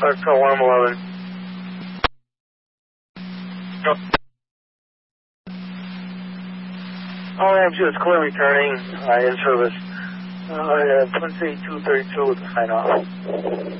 Foxtrot 111. LMG is clear returning in service. Twin City 232 with the sign off.